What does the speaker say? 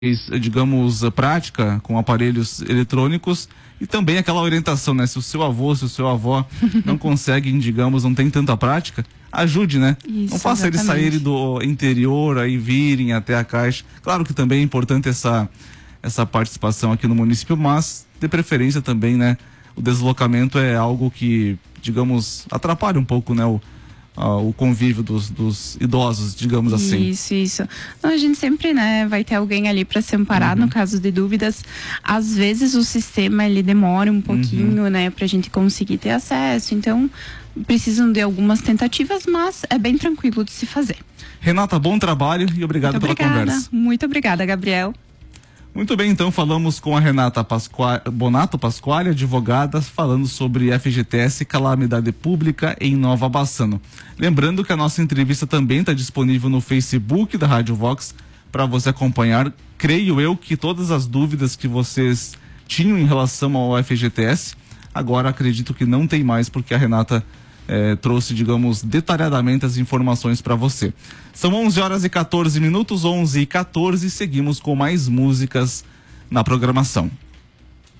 digamos, prática com aparelhos eletrônicos e também aquela orientação, né? Se o seu avô, se o seu avó não conseguem, digamos, não tem tanta prática, ajude, né? Isso, não faça eles saírem do interior, aí virem até a Caixa. Claro que também é importante essa participação aqui no município, mas de preferência também, né? O deslocamento é algo que, digamos, atrapalha um pouco, né? O convívio dos idosos, digamos assim. Isso. Então, a gente sempre, né, vai ter alguém ali para se amparar no caso de dúvidas. Às vezes o sistema ele demora um pouquinho, né, pra gente conseguir ter acesso. Então, precisam de algumas tentativas, mas é bem tranquilo de se fazer. Renata, bom trabalho e obrigado pela conversa. Muito obrigada, Gabriel. Muito bem, então falamos com a Renata Bonato Pasquale, advogada, falando sobre FGTS, calamidade pública em Nova Bassano. Lembrando que a nossa entrevista também está disponível no Facebook da Rádio Vox para você acompanhar. Creio eu que todas as dúvidas que vocês tinham em relação ao FGTS, agora acredito que não tem mais, porque a Renata trouxe, digamos, detalhadamente as informações para você. São 11h14, 11h14, seguimos com mais músicas na programação.